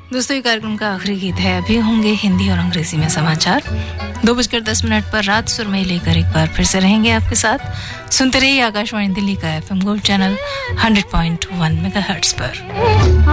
दोस्तों, ये कार्यक्रम का आखिरी गीत है। अभी होंगे हिंदी और अंग्रेजी में समाचार। 2:10 पर रात सुरमई लेकर एक बार फिर से रहेंगे आपके साथ। सुनते रहिए आकाशवाणी दिल्ली का FM गोल्ड चैनल 100.1 मेगाहर्ट्ज पर।